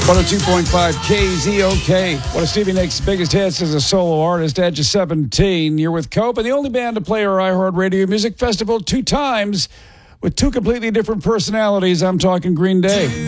102.5 KZOK. One of Stevie Nicks' biggest hits as a solo artist, Edge of 17. You're with Cope, and the only band to play our iHeartRadio Music Festival 2 times with 2 completely different personalities. I'm talking Green Day.